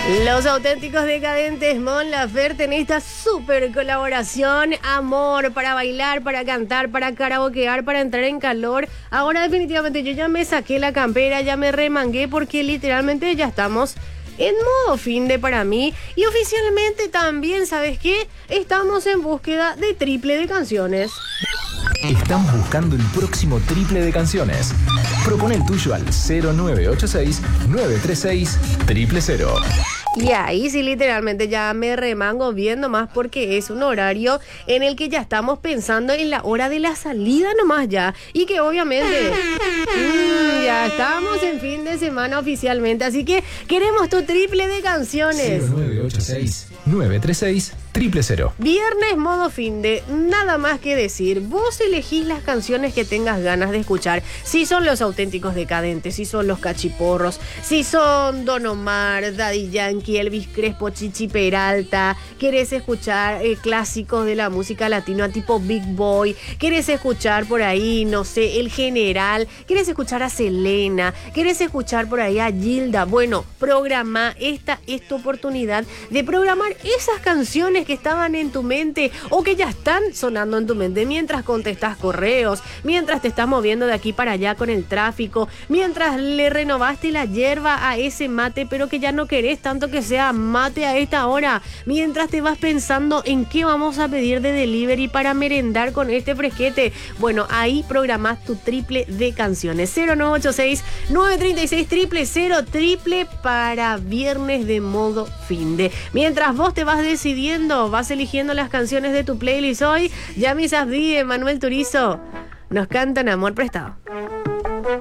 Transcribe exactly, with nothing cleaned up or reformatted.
Los Auténticos Decadentes, Mon Laferte, en esta super colaboración. Amor, para bailar, para cantar, para karaokear, para entrar en calor. Ahora definitivamente yo ya me saqué la campera, ya me remangué, porque literalmente ya estamos en modo fin de para mí. Y oficialmente también, ¿sabes qué? Estamos en búsqueda de triple de canciones. Estamos buscando el próximo triple de canciones. Propone el tuyo al cero nueve ocho seis, nueve tres seis, cero cero cero. Y ahí sí literalmente ya me remango bien nomás, porque es un horario en el que ya estamos pensando en la hora de la salida nomás ya. Y que obviamente mmm, ya estamos en fin de semana oficialmente. Así que queremos tu triple de canciones. cero nueve ocho seis, nueve tres seis, cero cero cero. Viernes modo fin de, nada más que decir. Vos elegís las canciones que tengas ganas de escuchar. Si son los Auténticos Decadentes, si son los Cachiporros, si son Don Omar, Daddy Yankee, Elvis Crespo, Chichi Peralta. Querés escuchar eh, clásicos de la música latina tipo Big Boy. Querés escuchar por ahí, no sé, El General. Querés escuchar a Selena. Querés escuchar por ahí a Gilda. Bueno, programa, esta es tu oportunidad de programar esas canciones que estaban en tu mente o que ya están sonando en tu mente mientras contestas correos, mientras te estás moviendo de aquí para allá con el tráfico, mientras le renovaste la hierba a ese mate pero que ya no querés tanto que sea mate a esta hora, mientras te vas pensando en qué vamos a pedir de delivery para merendar con este fresquete. Bueno, ahí programás tu triple de canciones. Cero nueve ocho seis, nueve tres seis, cero cero cero, triple para viernes de modo finde. Mientras vos te vas decidiendo, vas eligiendo las canciones de tu playlist hoy, Yami Sabdi, Manuel Turizo nos cantan Amor Prestado.